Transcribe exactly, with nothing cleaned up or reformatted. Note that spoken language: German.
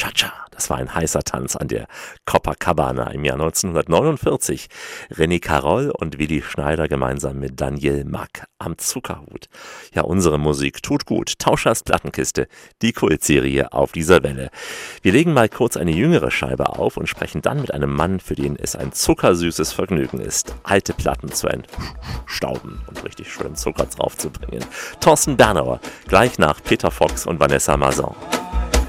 Cha-Cha. Das war ein heißer Tanz an der Copacabana im Jahr neunzehnhundertneunundvierzig. René Carol und Willi Schneider gemeinsam mit Daniel Mack am Zuckerhut. Ja, unsere Musik tut gut. Tauschers Plattenkiste, die Kultserie auf dieser Welle. Wir legen mal kurz eine jüngere Scheibe auf und sprechen dann mit einem Mann, für den es ein zuckersüßes Vergnügen ist, alte Platten zu entstauben und richtig schön Zucker draufzubringen. Thorsten Bernauer, gleich nach Peter Fox und Vanessa Mason.